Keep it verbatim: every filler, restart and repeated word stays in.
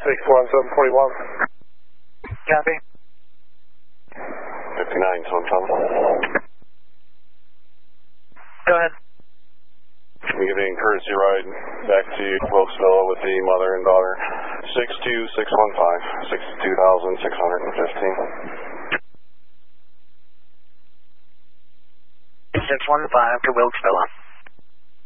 six one seven four one. Copy. fifty-nine, so I'm coming. Go ahead. I'm giving courtesy ride back to Wilkesville with the mother and daughter. six two six one five, sixty-two thousand six hundred fifteen. six one five to Wilkesville.